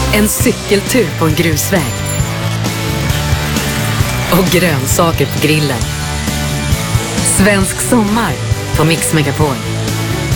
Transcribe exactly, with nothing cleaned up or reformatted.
En cykeltur på en grusväg. Och grönsaker på grillen. Svensk sommar på Mix Megapol.